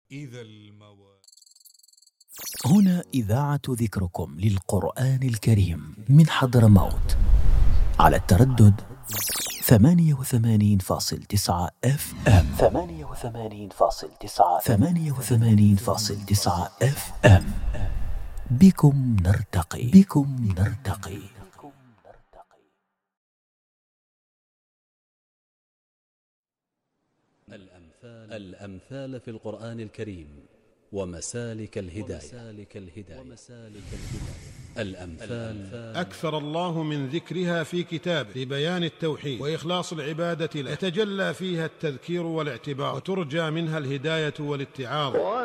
إذا المواد. هنا إذاعة ذكركم للقرآن الكريم من حضرموت على التردد 88.9 FM 88.9 FM. بكم نرتقي. الأمثال في القرآن الكريم ومسالك الهداية. الأمثال أكثر الله من ذكرها في كتابه لبيان التوحيد وإخلاص العبادة له، يتجلى فيها التذكير والاعتبار، وترجى منها الهداية والاتعاظ.